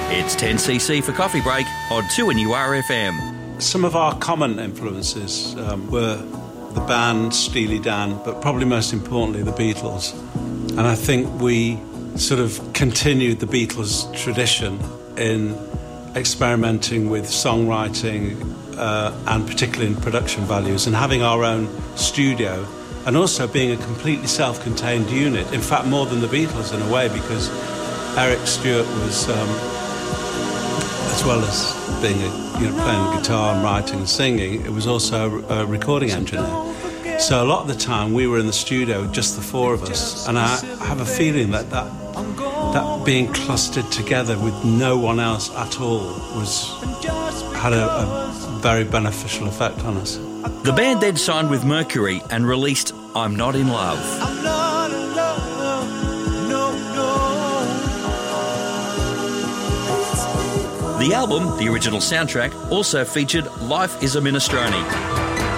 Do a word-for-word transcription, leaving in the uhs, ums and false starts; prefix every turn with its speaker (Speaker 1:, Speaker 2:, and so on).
Speaker 1: It's ten C C for Coffee Break on two N U R F M.
Speaker 2: Some of our common influences um, were the band, Steely Dan, but probably most importantly the Beatles. And I think we sort of continued the Beatles tradition in experimenting with songwriting uh, and particularly in production values and having our own studio and also being a completely self-contained unit. In fact, more than the Beatles in a way, because Eric Stewart was, um, as well as being a, you know, playing the guitar and writing and singing, it was also a recording engineer. So a lot of the time we were in the studio, just the four of us, and I have a feeling that that, that being clustered together with no one else at all was had a, a very beneficial effect on us.
Speaker 1: The band then signed with Mercury and released I'm Not In Love.
Speaker 3: I'm not in love, no, no.
Speaker 1: The album, the original soundtrack, also featured Life is a Minestrone.